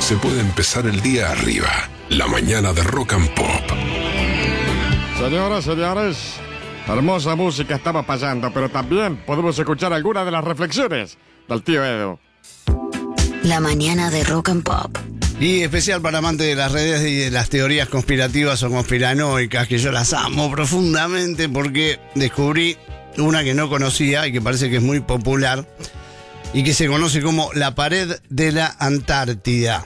se puede empezar el día arriba. La mañana de Rock and Pop. Señoras, señores, hermosa música estaba pasando, pero también podemos escuchar algunas de las reflexiones del tío Edu. La mañana de Rock and Pop. Y especial para amantes de las redes y de las teorías conspirativas o conspiranoicas, que yo las amo profundamente porque descubrí una que no conocía y que parece que es muy popular y que se conoce como la pared de la Antártida.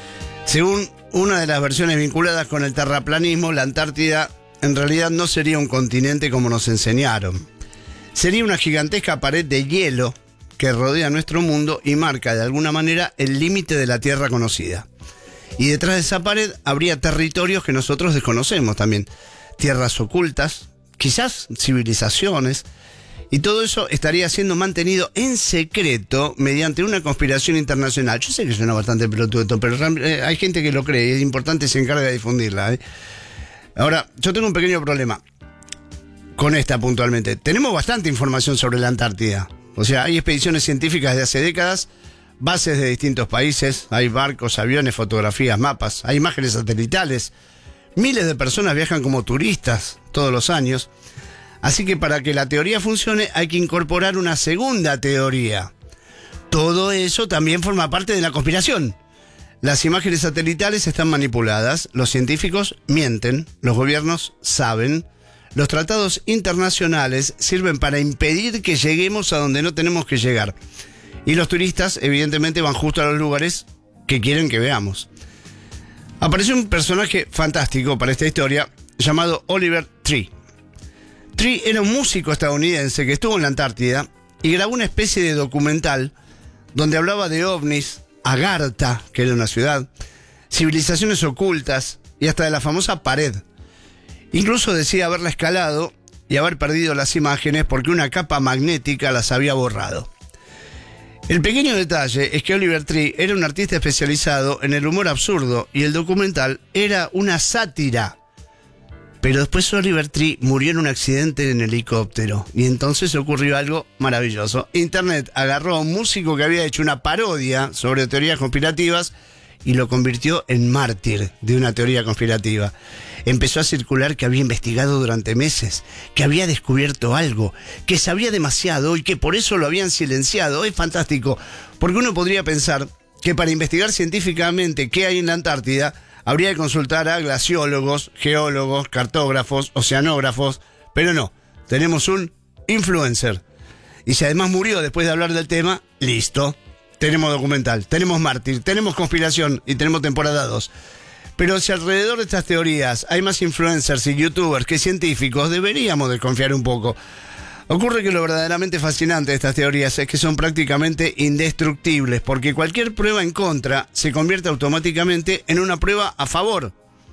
Según una de las versiones vinculadas con el terraplanismo, la Antártida en realidad no sería un continente como nos enseñaron. Sería una gigantesca pared de hielo que rodea nuestro mundo y marca de alguna manera el límite de la Tierra conocida. Y detrás de esa pared habría territorios que nosotros desconocemos también. Tierras ocultas, quizás civilizaciones, y todo eso estaría siendo mantenido en secreto mediante una conspiración internacional. Yo sé que suena bastante pelotudo, pero hay gente que lo cree y es importante y se encarga de difundirla. Ahora, yo tengo un pequeño problema con esta puntualmente. Tenemos bastante información sobre la Antártida. O sea, hay expediciones científicas de hace décadas, bases de distintos países, hay barcos, aviones, fotografías, mapas, hay imágenes satelitales. Miles de personas viajan como turistas todos los años. Así que para que la teoría funcione hay que incorporar una segunda teoría. Todo eso también forma parte de la conspiración. Las imágenes satelitales están manipuladas, los científicos mienten, los gobiernos saben. Los tratados internacionales sirven para impedir que lleguemos a donde no tenemos que llegar. Y los turistas, evidentemente, van justo a los lugares que quieren que veamos. Apareció un personaje fantástico para esta historia llamado Oliver Tree. Tree era un músico estadounidense que estuvo en la Antártida y grabó una especie de documental donde hablaba de ovnis, Agartha, que era una ciudad, civilizaciones ocultas y hasta de la famosa pared. Incluso decía haberla escalado y haber perdido las imágenes porque una capa magnética las había borrado. El pequeño detalle es que Oliver Tree era un artista especializado en el humor absurdo y el documental era una sátira. Pero después Oliver Tree murió en un accidente en helicóptero y entonces ocurrió algo maravilloso. Internet agarró a un músico que había hecho una parodia sobre teorías conspirativas y lo convirtió en mártir de una teoría conspirativa. Empezó a circular que había investigado durante meses, que había descubierto algo, que sabía demasiado y que por eso lo habían silenciado. Es fantástico, porque uno podría pensar que para investigar científicamente qué hay en la Antártida, habría que consultar a glaciólogos, geólogos, cartógrafos, oceanógrafos, pero no, tenemos un influencer. Y si además murió después de hablar del tema, listo. Tenemos documental, tenemos mártir, tenemos conspiración y tenemos temporada 2. Pero si alrededor de estas teorías hay más influencers y youtubers que científicos, deberíamos desconfiar un poco. Ocurre que lo verdaderamente fascinante de estas teorías es que son prácticamente indestructibles, porque cualquier prueba en contra se convierte automáticamente en una prueba a favor.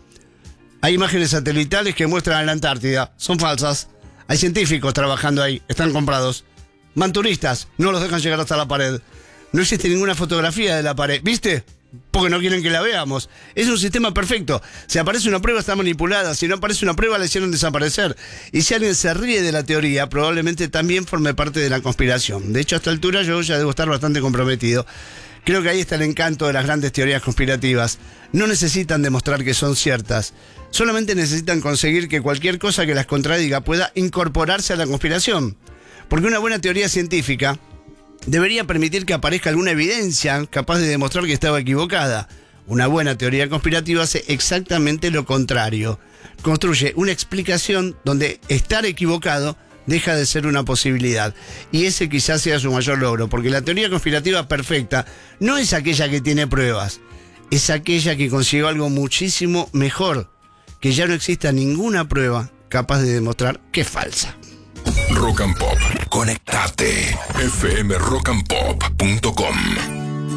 Hay imágenes satelitales que muestran a la Antártida, son falsas. Hay científicos trabajando ahí, están comprados. Van turistas, no los dejan llegar hasta la pared. No existe ninguna fotografía de la pared, ¿viste? Porque no quieren que la veamos. Es un sistema perfecto. Si aparece una prueba está manipulada. Si no aparece una prueba la hicieron desaparecer. Y si alguien se ríe de la teoría, probablemente también forme parte de la conspiración. De hecho, a esta altura yo ya debo estar bastante comprometido. Creo que ahí está el encanto de las grandes teorías conspirativas. No necesitan demostrar que son ciertas. Solamente necesitan conseguir que cualquier cosa que las contradiga pueda incorporarse a la conspiración. Porque una buena teoría científica debería permitir que aparezca alguna evidencia capaz de demostrar que estaba equivocada. Una buena teoría conspirativa hace exactamente lo contrario. Construye una explicación donde estar equivocado deja de ser una posibilidad. Y ese quizás sea su mayor logro, porque la teoría conspirativa perfecta no es aquella que tiene pruebas, es aquella que consiguió algo muchísimo mejor, que ya no exista ninguna prueba capaz de demostrar que es falsa. Rock and Pop. Conectate. fmrockandpop.com